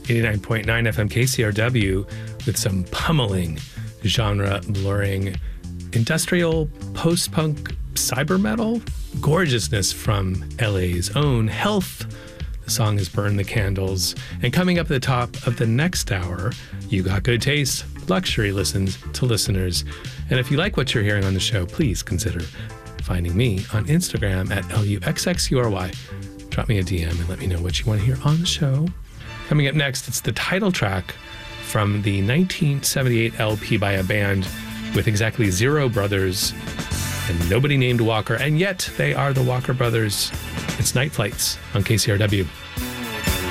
89.9 FM KCRW with some pummeling, genre-blurring, industrial, post-punk, cyber metal gorgeousness from LA's own Health. The song is Burn the Candles. And coming up at the top of the next hour, You Got Good Taste, luxury listens to listeners. And if you like what you're hearing on the show, please consider finding me on Instagram at LUXXURY. Drop me a DM and let me know what you want to hear on the show. Coming up next, it's the title track from the 1978 LP by a band with exactly 0 brothers and nobody named Walker, and yet they are the Walker Brothers. It's Night Flights on KCRW.